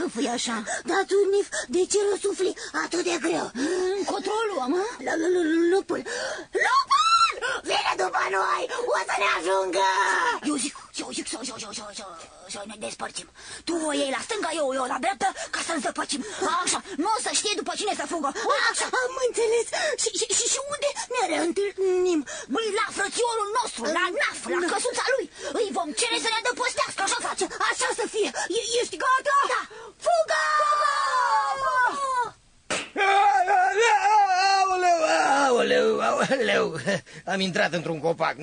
hâfâi așa? Da, tu, Nif, de ce răsufli atât de greu? Controlul, mă? Lupul! Lupul! Vine după noi! O să ne ajungă! Eu zic să ne despărțim. Tu o iei la stânga, eu la dreapta, ca să-l zăpăcim. Așa, nu o să știe după cine să fugă. Așa. Am înțeles. Și unde ne reîntâlnim? Băi, la frățiorul nostru, la Naf, la căsuța lui. Îi vom cere să ne adăpostească, așa face. Așa să fie. Ești gata? Da. Fugă! Aoleu, am intrat într-un copac.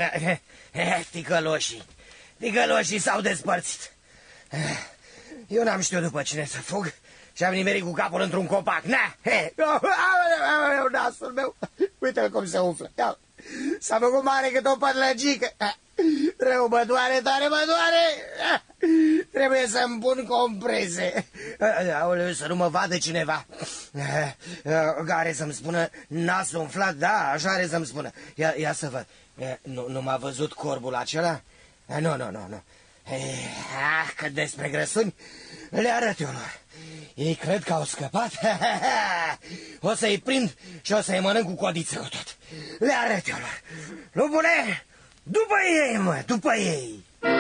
Ticăloșii s-au despărțit. Eu n-am știut după cine să fug și am nimerit cu capul într-un copac. Aoleu, nasul meu. Uite-l cum se umflă. S-a făcut mare cât o pătlăgică. Rău, mă doare, tare mă doare. Trebuie să-mi pun comprese. Aoleu, să nu mă vadă cineva. Are să-mi spună nasul umflat. Da, așa are să-mi spună. Ia să văd. Nu m-a văzut corbul acela? Nu. Că despre grăsuni le arăt eu lor. Ei cred că au scăpat. O să-i prind și o să-i mănânc cu codiță cu tot. Le arăt eu lor. Lupule, după ei, mă, după ei.